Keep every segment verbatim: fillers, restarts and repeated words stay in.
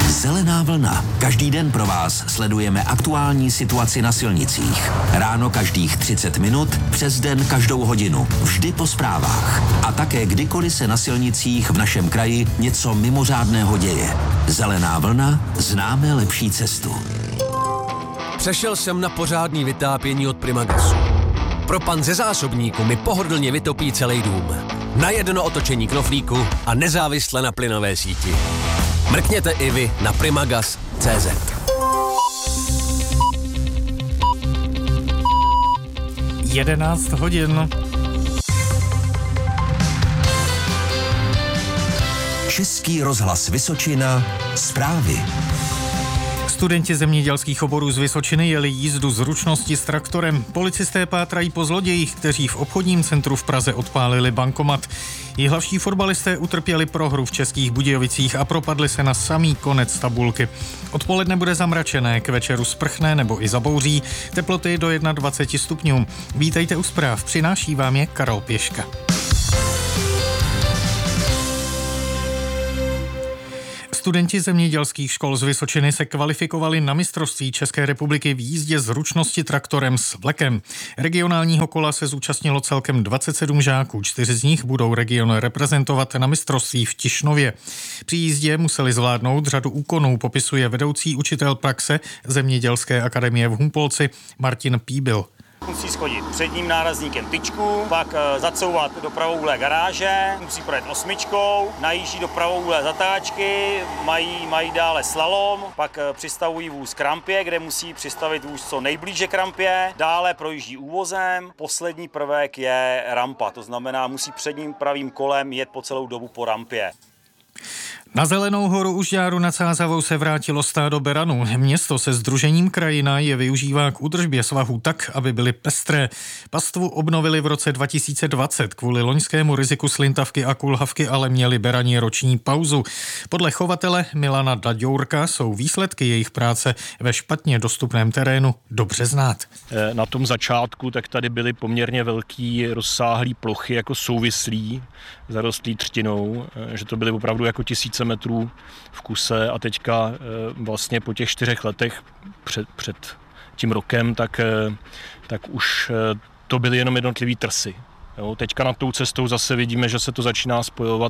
Zelená vlna. Každý den pro vás sledujeme aktuální situaci na silnicích. Ráno každých třicet minut, přes den každou hodinu. Vždy po zprávách. A také kdykoliv se na silnicích v našem kraji něco mimořádného děje. Zelená vlna. Známe lepší cestu. Přešel jsem na pořádný vytápění od Primagasu. Propan ze zásobníku mi pohodlně vytopí celý dům. Na jedno otočení knoflíku a nezávisle na plynové síti. Mrkněte i vy na primagas tečka cé zet. jedenáct hodin. Český rozhlas Vysočina. Zprávy. Studenti zemědělských oborů z Vysočiny jeli jízdu zručnosti s traktorem. Policisté pátrají po zlodějích, kteří v obchodním centru v Praze odpálili bankomat. Jihlavští fotbalisté utrpěli prohru v Českých Budějovicích a propadli se na samý konec tabulky. Odpoledne bude zamračené, k večeru sprchne nebo i zabouří, teploty do dvacet jedna stupňů. Vítejte u zpráv, přináší vám je Karol Pěška. Studenti zemědělských škol z Vysočiny se kvalifikovali na mistrovství České republiky v jízdě zručnosti traktorem s vlekem. Regionálního kola se zúčastnilo celkem dvacet sedm žáků, čtyři z nich budou region reprezentovat na mistrovství v Tišnově. Při jízdě museli zvládnout řadu úkonů, popisuje vedoucí učitel praxe Zemědělské akademie v Humpolci Martin Píbil. Musí schodit předním nárazníkem tyčku, pak e, zacouvat do pravoúhlé garáže, musí projet osmičkou, najíždí do pravoúhlé zatáčky, mají, mají dále slalom, pak e, přistavují vůz k rampě, kde musí přistavit vůz co nejblíže k rampě, dále projíždí úvozem, poslední prvek je rampa, to znamená musí předním pravým kolem jet po celou dobu po rampě. Na Zelenou horu u Žďáru nad Sázavou se vrátilo stádo beranů. Město se sdružením Krajina je využívá k údržbě svahů tak, aby byly pestré. Pastvu obnovili v roce dva tisíce dvacet. Kvůli loňskému riziku slintavky a kulhavky ale měli berani roční pauzu. Podle chovatele Milana Daďourka jsou výsledky jejich práce ve špatně dostupném terénu dobře znát. Na tom začátku tak tady byly poměrně velký rozsáhlý plochy jako souvislí, zarostlý třtinou, že to byly opravdu jako tisíce metrů v kuse a teďka vlastně po těch čtyřech letech před, před tím rokem, tak, tak už to byly jenom jednotlivý trsy. Jo, teďka nad tou cestou zase vidíme, že se to začíná spojovat.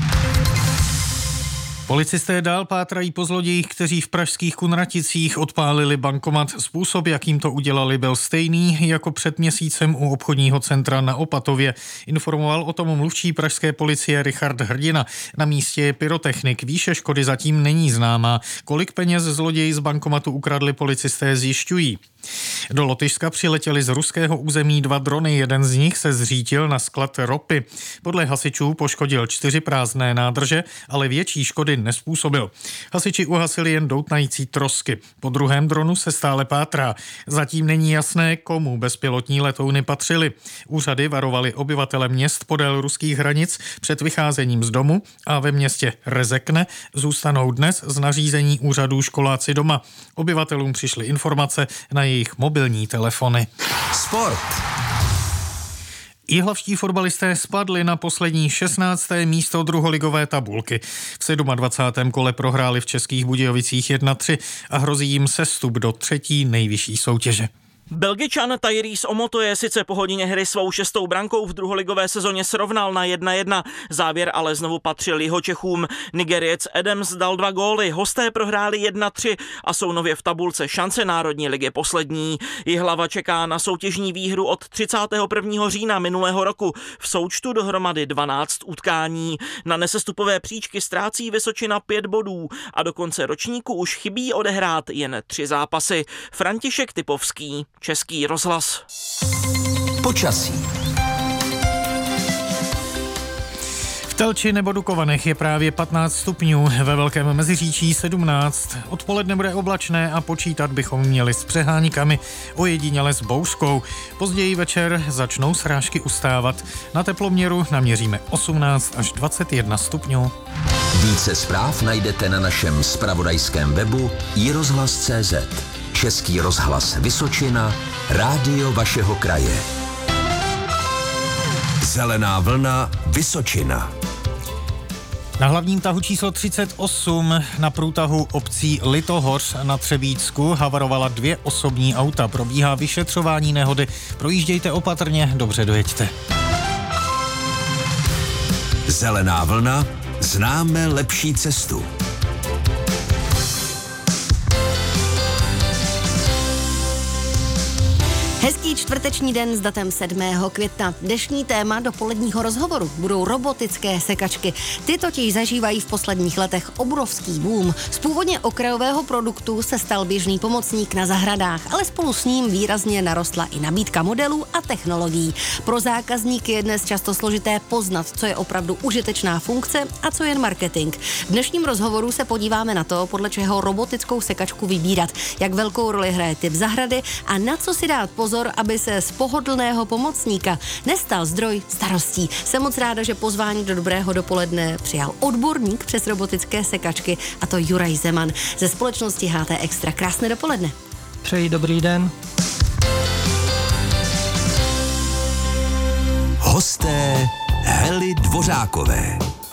Policisté dál pátrají po zlodějích, kteří v pražských Kunraticích odpálili bankomat. Způsob, jakým to udělali, byl stejný jako před měsícem u obchodního centra na Opatově. Informoval o tom mluvčí pražské policie Richard Hrdina. Na místě je pyrotechnik. Výše škody zatím není známá. Kolik peněz zloději z bankomatu ukradli, policisté zjišťují. Do Lotyšska přiletěli z ruského území dva drony, jeden z nich se zřítil na sklad ropy. Podle hasičů poškodil čtyři prázdné nádrže, ale větší škody nespůsobil. Hasiči uhasili jen doutnající trosky. Po druhém dronu se stále pátrá. Zatím není jasné, komu bezpilotní letouny patřily. Úřady varovaly obyvatele měst podél ruských hranic před vycházením z domu a ve městě Rezekne zůstanou dnes z nařízení úřadů školáci doma. Obyvatelům přišly informace na jejich mobilní telefony. Sport. Jihlavští fotbalisté spadli na poslední šestnácté místo druholigové tabulky. V dvacátém sedmém kole prohráli v Českých Budějovicích jedna tři a hrozí jim sestup do třetí nejvyšší soutěže. Belgičan Tyrese Omotoje sice po hodině hry svou šestou brankou v druholigové sezóně srovnal na jedna jedna. Závěr ale znovu patřil Jihočechům. Nigeriec Adams dal dva góly, hosté prohráli jedna tři a jsou nově v tabulce šance Národní ligy poslední. Jihlava čeká na soutěžní výhru od třicátého prvního října minulého roku. V součtu dohromady dvanáct utkání. Na nesestupové příčky ztrácí Vysočina pět bodů a do konce ročníku už chybí odehrát jen tři zápasy. František Typovský, Český rozhlas. Počasí. V Telči nebo Dukovanech je právě patnáct stupňů, ve Velkém Meziříčí sedmnáct. Odpoledne bude oblačné a počítat bychom měli s přeháníkami, ojediněle s bouřkou. Později večer začnou srážky ustávat. Na teploměru naměříme osmnáct až dvacet jedna stupňů. Více zpráv najdete na našem zpravodajském webu i rozhlas tečka cé zet. Český rozhlas Vysočina, rádio vašeho kraje. Zelená vlna Vysočina. Na hlavním tahu číslo třicet osm na průtahu obcí Litohoř na Třebíčsku havarovala dvě osobní auta. Probíhá vyšetřování nehody. Projíždějte opatrně, dobře dojeďte. Zelená vlna, známe lepší cestu. Hezký čtvrteční den s datem sedmého května. Dnešní téma dopoledního rozhovoru budou robotické sekačky. Ty totiž zažívají v posledních letech obrovský boom. Z původně okrajového produktu se stal běžný pomocník na zahradách, ale spolu s ním výrazně narostla i nabídka modelů a technologií. Pro zákazníky je dnes často složité poznat, co je opravdu užitečná funkce a co jen marketing. V dnešním rozhovoru se podíváme na to, podle čeho robotickou sekačku vybírat, jak velkou roli hraje typ zahrady a na co si dát pozor, aby se z pohodlného pomocníka nestal zdroj starostí. Jsem moc ráda, že pozvání do Dobrého dopoledne přijal odborník přes robotické sekačky, a to Juraj Zeman ze společnosti H T Extra. Krásné dopoledne. Přeji dobrý den. Hosté Hely Dvořákové.